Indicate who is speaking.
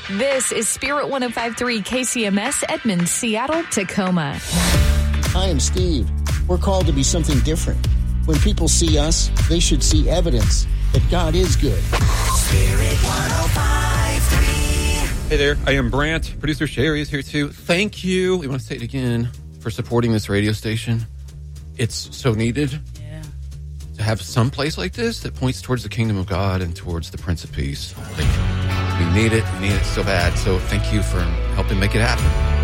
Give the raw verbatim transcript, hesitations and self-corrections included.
Speaker 1: This is Spirit one oh five point three K C M S, Edmond, Seattle, Tacoma.
Speaker 2: Hi, I'm Steve. We're called to be something different. When people see us, they should see evidence that God is good.
Speaker 3: Spirit one oh five point three.
Speaker 4: Hey there, I am Brant. Producer Sherry is here too. Thank you. We want to say it again for supporting this radio station. It's so needed.
Speaker 5: Yeah.
Speaker 4: To have some place like this that points towards the kingdom of God and towards the Prince of Peace. Like, we need it. We need it so bad. So thank you for helping make it happen.